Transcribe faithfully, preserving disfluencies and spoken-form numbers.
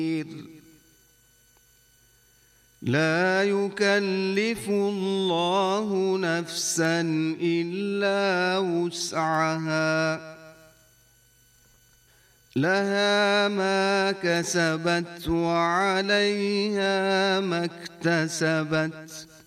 لا يكلف الله نفسا إلا وسعها لها ما كسبت وعليها ما اكتسبت